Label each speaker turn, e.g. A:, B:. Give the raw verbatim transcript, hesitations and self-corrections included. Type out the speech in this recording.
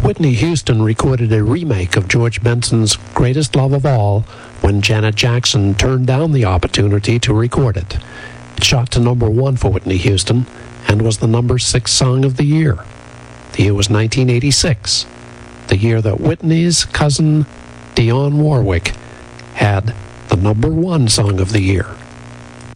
A: Whitney Houston recorded a remake of George Benson's Greatest Love of All when Janet Jackson turned down the opportunity to record it. It shot to number one for Whitney Houston and was the number six song of the year. The year was nineteen eighty-six, the year that Whitney's cousin Dionne Warwick had the number one song of the year.